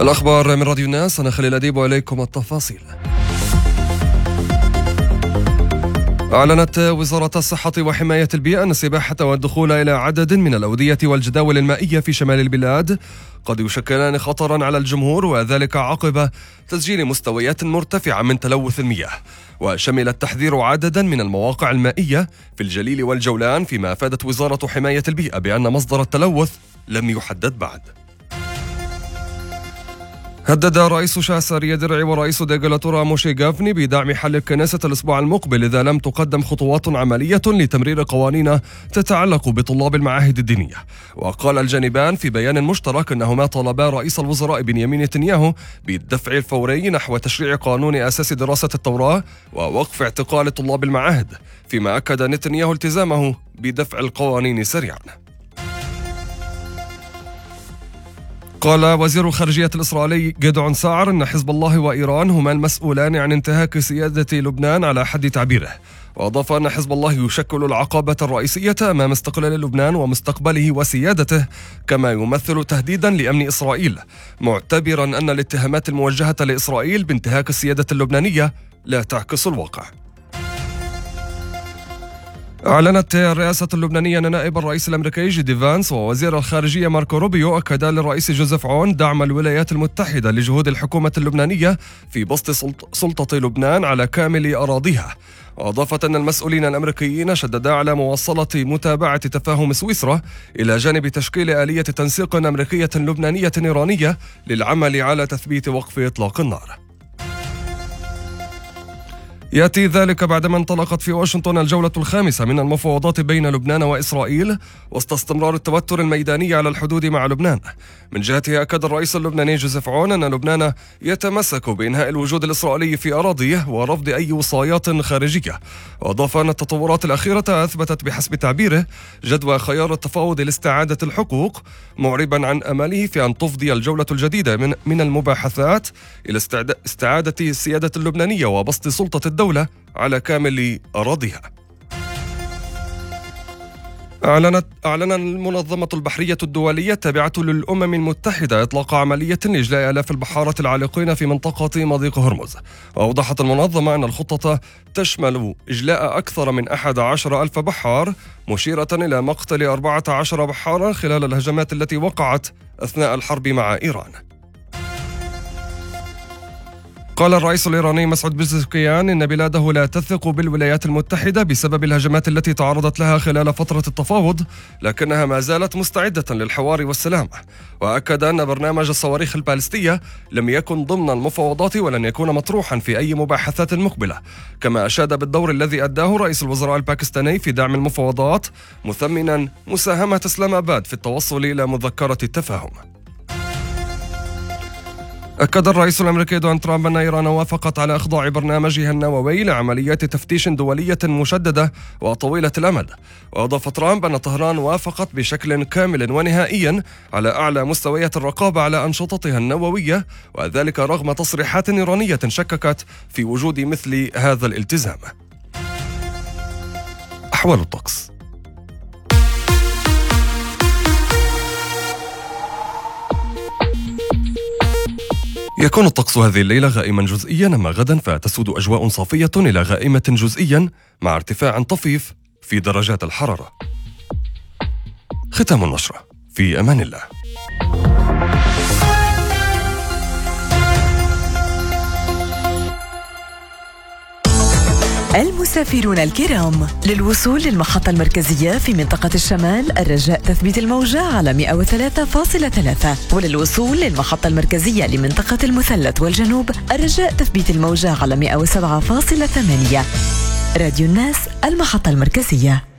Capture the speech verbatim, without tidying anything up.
الأخبار من راديو الناس، أنا خليل أديب وإليكم التفاصيل. أعلنت وزارة الصحة وحماية البيئة أن السباحة والدخول إلى عدد من الأودية والجداول المائية في شمال البلاد قد يشكلان خطرا على الجمهور، وذلك عقب تسجيل مستويات مرتفعة من تلوث المياه. وشمل التحذير عددا من المواقع المائية في الجليل والجولان، فيما أفادت وزارة حماية البيئة بأن مصدر التلوث لم يحدد بعد. هدد رئيس شاساريا درعي ورئيس ديغلاتورا موشي غافني بدعم حل الكنيسة الأسبوع المقبل إذا لم تقدم خطوات عملية لتمرير قوانين تتعلق بطلاب المعاهد الدينية. وقال الجانبان في بيان مشترك أنهما طالبا رئيس الوزراء بنيامين نتنياهو بالدفع الفوري نحو تشريع قانون أساس دراسة التوراة ووقف اعتقال طلاب المعاهد، فيما أكد نتنياهو التزامه بدفع القوانين سريعا. قال وزير خارجية الإسرائيلي جدعون سعر أن حزب الله وإيران هما المسؤولان عن انتهاك سيادة لبنان على حد تعبيره، وأضاف أن حزب الله يشكل العقبة الرئيسية أمام استقلال لبنان ومستقبله وسيادته، كما يمثل تهديدا لأمن إسرائيل، معتبرا أن الاتهامات الموجهة لإسرائيل بانتهاك السيادة اللبنانية لا تعكس الواقع. أعلنت الرئاسة اللبنانية أن نائب الرئيس الأمريكي جي دي فانس ووزير الخارجية ماركو روبيو أكدا للرئيس جوزيف عون دعم الولايات المتحدة لجهود الحكومة اللبنانية في بسط سلطة لبنان على كامل أراضيها. وأضافت أن المسؤولين الأمريكيين شددا على مواصلة متابعة تفاهم سويسرا إلى جانب تشكيل آلية تنسيق أمريكية لبنانية إيرانية للعمل على تثبيت وقف إطلاق النار. يأتي ذلك بعدما انطلقت في واشنطن الجولة الخامسة من المفاوضات بين لبنان وإسرائيل وسط استمرار التوتر الميداني على الحدود مع لبنان. من جهته أكد الرئيس اللبناني جوزيف عون أن لبنان يتمسك بإنهاء الوجود الإسرائيلي في أراضيه ورفض أي وصايات خارجية. وأضاف أن التطورات الأخيرة أثبتت بحسب تعبيره جدوى خيار التفاوض لاستعادة الحقوق، معربا عن أمله في أن تفضي الجولة الجديدة من, من المباحثات إلى استعادة السيادة اللبنانية وبسط سلطة الدولة على كامل أراضيها. أعلنت أعلن المنظمة البحرية الدولية التابعة للأمم المتحدة إطلاق عملية لإجلاء آلاف البحارة العالقين في منطقة مضيق هرمز. وأوضحت المنظمة أن الخطة تشمل إجلاء أكثر من أحد عشر ألف بحار، مشيرة إلى مقتل أربعة عشر بحارا خلال الهجمات التي وقعت أثناء الحرب مع إيران. قال الرئيس الإيراني مسعود بزكيان إن بلاده لا تثق بالولايات المتحدة بسبب الهجمات التي تعرضت لها خلال فترة التفاوض، لكنها ما زالت مستعدة للحوار والسلام. وأكد أن برنامج الصواريخ البالستية لم يكن ضمن المفاوضات ولن يكون مطروحا في أي مباحثات مقبلة، كما أشاد بالدور الذي أداه رئيس الوزراء الباكستاني في دعم المفاوضات، مثمنا مساهمة إسلام آباد في التوصل إلى مذكرة التفاهم. أكد الرئيس الأمريكي دونالد ترامب أن إيران وافقت على إخضاع برنامجها النووي لعمليات تفتيش دولية مشددة وطويلة الأمد. وأضاف ترامب أن طهران وافقت بشكل كامل ونهائيا على أعلى مستويات الرقابة على أنشطتها النووية، وذلك رغم تصريحات إيرانية شككت في وجود مثل هذا الالتزام. أحوال الطقس. يكون الطقس هذه الليلة غائما جزئيا، أما غدا فتسود أجواء صافية إلى غائمة جزئيا مع ارتفاع طفيف في درجات الحرارة. ختام النشرة، في أمان الله. المسافرون الكرام، للوصول للمحطة المركزية في منطقة الشمال الرجاء تثبيت الموجة على مئة وثلاثة فاصلة ثلاثة، وللوصول للمحطة المركزية لمنطقة المثلث والجنوب الرجاء تثبيت الموجة على مئة وسبعة فاصلة ثمانية. راديو الناس، المحطة المركزية.